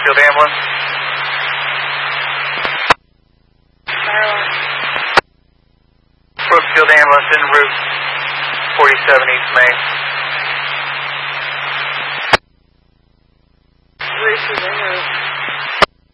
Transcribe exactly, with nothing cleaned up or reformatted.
Brookfield ambulance. Maryland. Brookfield ambulance en route, forty-seven East Main.